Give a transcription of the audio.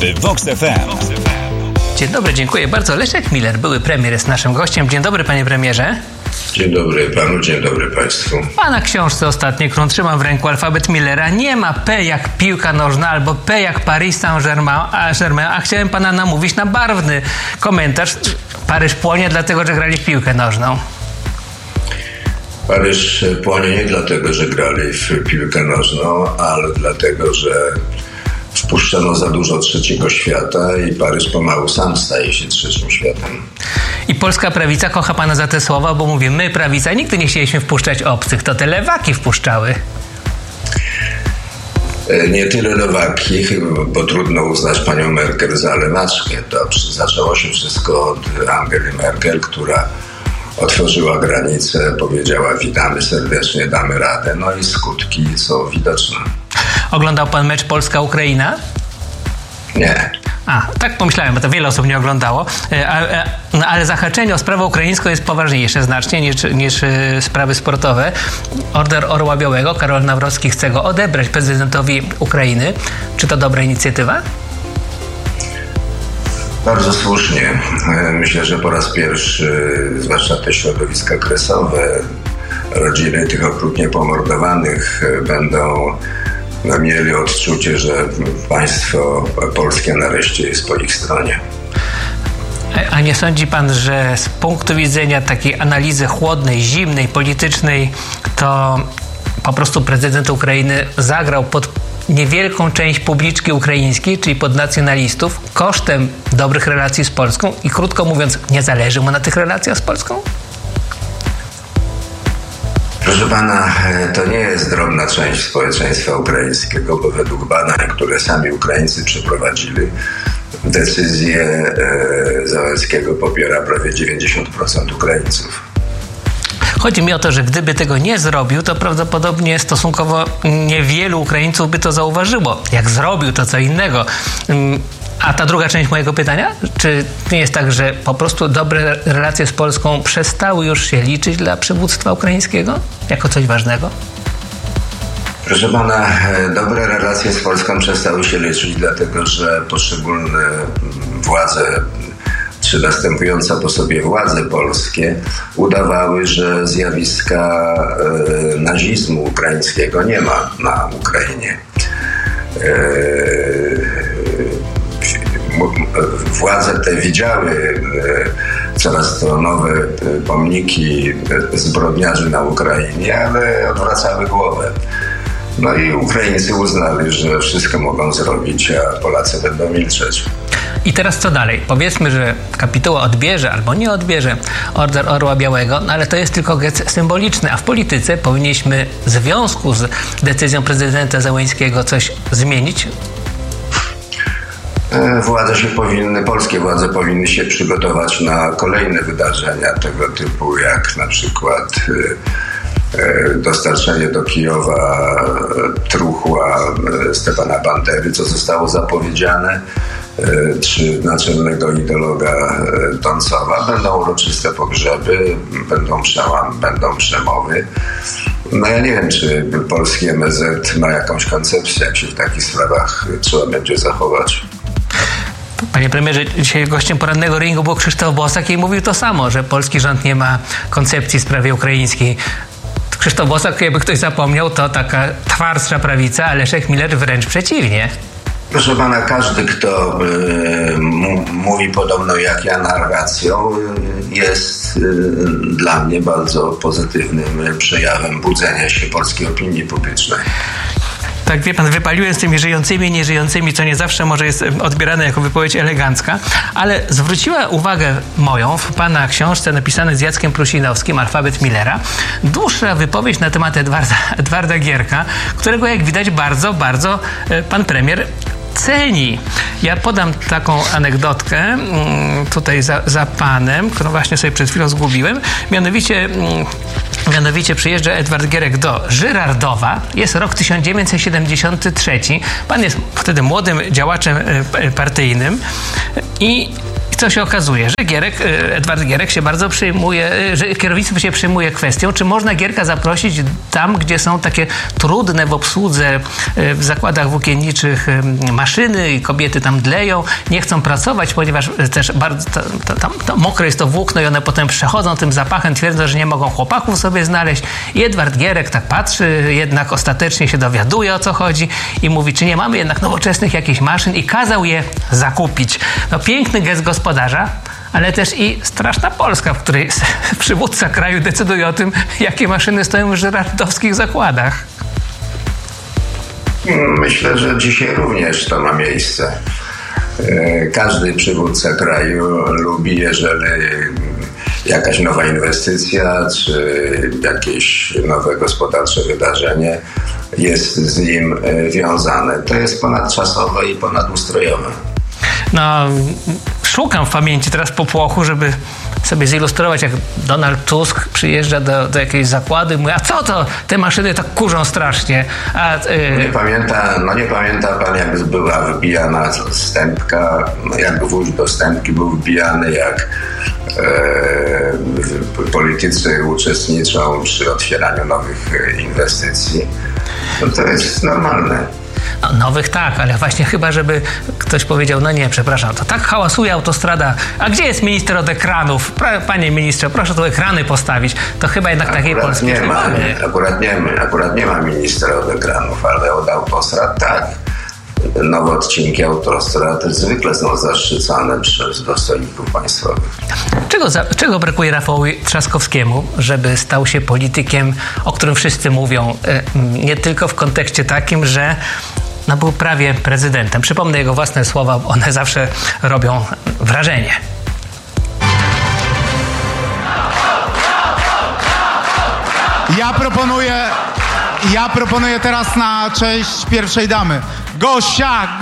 Vox FM. Dzień dobry, dziękuję bardzo. Leszek Miller, były premier, jest naszym gościem. Dzień dobry, panie premierze. Dzień dobry panu, dzień dobry państwu. Pana książce ostatniej, którą trzymam w ręku, Alfabet Millera, nie ma P jak piłka nożna albo P jak Paris Saint-Germain, a chciałem pana namówić na barwny komentarz. Paryż płonie dlatego, że grali w piłkę nożną. Paryż płonie nie dlatego, że grali w piłkę nożną, ale dlatego, że wpuszczono za dużo trzeciego świata i Paryż pomału sam staje się trzecim światem. I polska prawica kocha pana za te słowa, bo mówię, my prawica nigdy nie chcieliśmy wpuszczać obcych, to te lewaki wpuszczały. Nie tyle lewaki, bo trudno uznać panią Merkel za lewaczkę. To zaczęło się wszystko od Angeli Merkel, która otworzyła granice, powiedziała witamy serdecznie, damy radę, no i skutki są widoczne. Oglądał pan mecz Polska-Ukraina? Nie. Tak pomyślałem, bo to wiele osób nie oglądało, ale zahaczenie o sprawę ukraińską jest poważniejsze znacznie niż sprawy sportowe. Order Orła Białego, Karol Nawrocki chce go odebrać prezydentowi Ukrainy. Czy to dobra inicjatywa? Bardzo słusznie. Myślę, że po raz pierwszy, zwłaszcza te środowiska kresowe, rodziny tych okrutnie pomordowanych będą mieli odczucie, że państwo polskie nareszcie jest po ich stronie. A nie sądzi pan, że z punktu widzenia takiej analizy chłodnej, zimnej, politycznej, to po prostu prezydent Ukrainy zagrał pod niewielką część publiczki ukraińskiej, czyli pod nacjonalistów, kosztem dobrych relacji z Polską i krótko mówiąc, nie zależy mu na tych relacjach z Polską? Proszę pana, to nie jest drobna część społeczeństwa ukraińskiego, bo według badań, które sami Ukraińcy przeprowadzili, decyzję Załęckiego popiera prawie 90% Ukraińców. Chodzi mi o to, że gdyby tego nie zrobił, to prawdopodobnie stosunkowo niewielu Ukraińców by to zauważyło. Jak zrobił, to co innego. A ta druga część mojego pytania? Czy nie jest tak, że po prostu dobre relacje z Polską przestały już się liczyć dla przywództwa ukraińskiego jako coś ważnego? Proszę pana, dobre relacje z Polską przestały się liczyć, dlatego że poszczególne władze czy następujące po sobie władze polskie udawały, że zjawiska nazizmu ukraińskiego nie ma na Ukrainie. Władze te widziały coraz to nowe pomniki zbrodniarzy na Ukrainie, ale odwracały głowę. No i Ukraińcy uznali, że wszystko mogą zrobić, a Polacy będą milczeć. I teraz co dalej? Powiedzmy, że kapituła odbierze albo nie odbierze Order Orła Białego, no ale to jest tylko gest symboliczny, a w polityce powinniśmy w związku z decyzją prezydenta Załęckiego coś zmienić? Polskie władze powinny się przygotować na kolejne wydarzenia tego typu, jak na przykład dostarczenie do Kijowa truchła Stepana Bandery, co zostało zapowiedziane, czy naczelnego ideologa Doncowa. Będą uroczyste pogrzeby, będą przemowy. No ja nie wiem, czy polski MSZ ma jakąś koncepcję, jak się w takich sprawach trzeba będzie zachować. Panie premierze, dzisiaj gościem porannego ringu był Krzysztof Bosak i mówił to samo, że polski rząd nie ma koncepcji w sprawie ukraińskiej. Krzysztof Bosak, jakby ktoś zapomniał, to taka twardsza prawica, a Leszek Miller wręcz przeciwnie. Proszę pana, każdy, kto mówi podobno jak ja narracją, jest dla mnie bardzo pozytywnym przejawem budzenia się polskiej opinii publicznej. Tak, wie pan, wypaliłem z tymi żyjącymi i nieżyjącymi, co nie zawsze może jest odbierane jako wypowiedź elegancka, ale zwróciła uwagę moją w pana książce napisanej z Jackiem Prusinowskim, Alfabet Millera, dłuższa wypowiedź na temat Edwarda Gierka, którego jak widać bardzo pan premier ceni. Ja podam taką anegdotkę tutaj za panem, którą właśnie sobie przed chwilą zgubiłem. Mianowicie przyjeżdża Edward Gierek do Żyrardowa. Jest rok 1973. Pan jest wtedy młodym działaczem partyjnym i co się okazuje, że Edward Gierek się bardzo przejmuje, że kierownictwo się przejmuje kwestią, czy można Gierka zaprosić tam, gdzie są takie trudne w obsłudze w zakładach włókienniczych maszyny i kobiety tam dleją, nie chcą pracować, ponieważ też bardzo tam mokre jest to włókno i one potem przechodzą tym zapachem, twierdzą, że nie mogą chłopaków sobie znaleźć. I Edward Gierek tak patrzy, jednak ostatecznie się dowiaduje, o co chodzi i mówi, czy nie mamy jednak nowoczesnych jakichś maszyn i kazał je zakupić. No piękny gest gospodarza, ale też i straszna Polska, w której przywódca kraju decyduje o tym, jakie maszyny stoją w żyrardowskich zakładach. Myślę, że dzisiaj również to ma miejsce. Każdy przywódca kraju lubi, jeżeli jakaś nowa inwestycja czy jakieś nowe gospodarcze wydarzenie jest z nim wiązane. To jest ponadczasowe i ponadustrojowe. No, szukam w pamięci teraz popłochu, żeby sobie zilustrować, jak Donald Tusk przyjeżdża do jakiejś zakłady i mówi, a co to? Te maszyny tak kurzą strasznie. Nie pamięta pan, jak była wybijana stępka, jak gwóźdź do stępki był wbijany, jak politycy uczestniczą przy otwieraniu nowych inwestycji. No to jest normalne. No, nowych tak, ale właśnie chyba, żeby ktoś powiedział, no nie, przepraszam, to tak hałasuje autostrada, a gdzie jest minister od ekranów? Panie ministrze, proszę tu ekrany postawić. To chyba jednak takiej Polski nie mamy. Akurat nie ma ministra od ekranów, ale od autostrad tak. Nowe odcinki autostrad zwykle są zaszczycane przez dostojników państwowych. Czego brakuje Rafałowi Trzaskowskiemu, żeby stał się politykiem, o którym wszyscy mówią, nie tylko w kontekście takim, że był prawie prezydentem. Przypomnę jego własne słowa, one zawsze robią wrażenie. Ja proponuję teraz na cześć pierwszej damy. Gosia!